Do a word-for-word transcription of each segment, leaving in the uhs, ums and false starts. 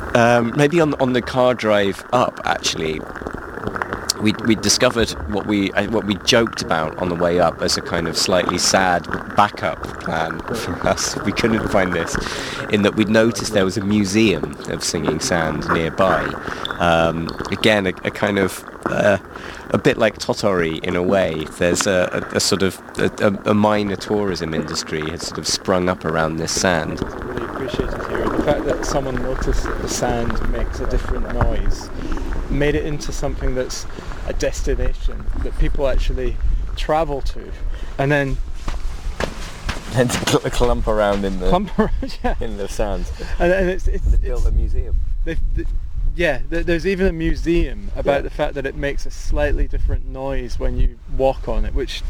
Um, maybe on on the car drive up, actually, we we discovered what we uh, what we joked about on the way up as a kind of slightly sad backup plan for us. We couldn't find this, in that we'd noticed there was a museum of singing sand nearby. Um, again, a, a kind of uh, a bit like Totori in a way. There's a, a, a sort of a, a minor tourism industry had sort of sprung up around this sand. Really appreciated here. The fact that someone noticed that the sand makes a different noise made it into something that's a destination that people actually travel to, and then and cl- clump around in the clump around, yeah. in the sand. And, and it's, it's, they it's built a museum. They, they, yeah, there's even a museum about yeah. the fact that it makes a slightly different noise when you walk on it, which,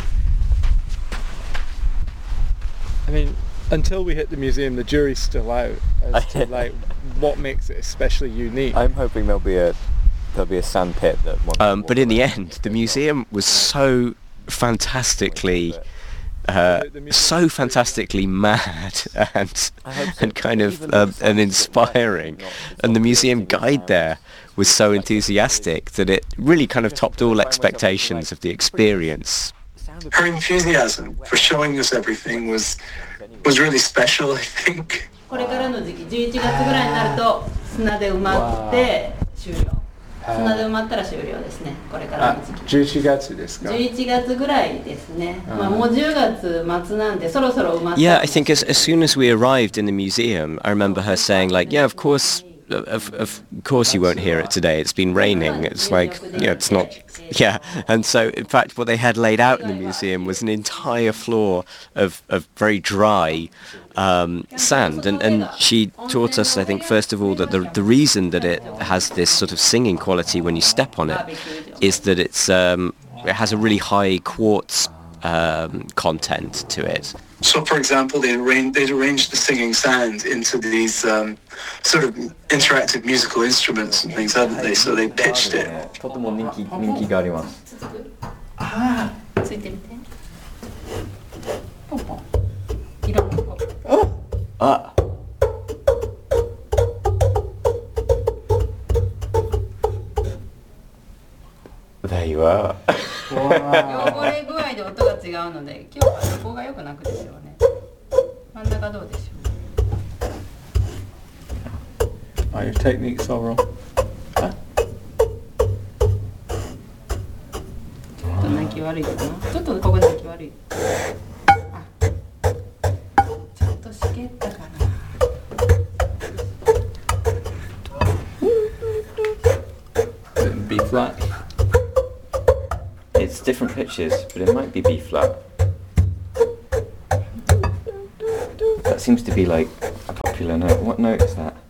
I mean, until we hit the museum, the jury's still out as to like what makes it especially unique. I'm hoping there'll be a there'll be a sand pit that. Um, but in the end, the museum was so fantastically. Uh, so fantastically mad and and kind of uh, and inspiring, and the museum guide there was so enthusiastic that it really kind of topped all expectations of the experience. Her enthusiasm for showing us everything was was really special, I think. これからの時期じゅういちがつぐらいになると砂で埋まって終了。砂で埋まったら終了ですね。これからの時期。 じゅういちがつですか？ じゅういちがつぐらいですね。まあもうじゅうがつ末なんでそろそろ埋まった。 Yeah, I think as as soon as we arrived in the museum, I remember her saying like, yeah, of course. Of, of course you won't hear it today. It's been raining. It's like, you know, it's not... Yeah, and so, in fact, what they had laid out in the museum was an entire floor of, of very dry um, sand. And, and she taught us, I think, first of all, that the, the reason that it has this sort of singing quality when you step on it is that it's um, it has a really high quartz um, content to it. So, for example, they arranged, they'd arranged the singing sand into these um, sort of interactive musical instruments and things, hadn't they? So they pitched it. とても人気、人気があります。 ああ、ついてみて。ポンポン。色ポンポン。 あ。There you are. 汚れ具合で音が違うので、今日はそこが良くなくでしょうね。真ん中どうでしょう。 Oh, your technique's all wrong. ちょっと泣き悪いかな。ちょっとここ泣き悪い。あ、ちょっとしけったかな。 B flat. It's different pitches, but it might be B flat. That seems to be like a popular note. What note is that?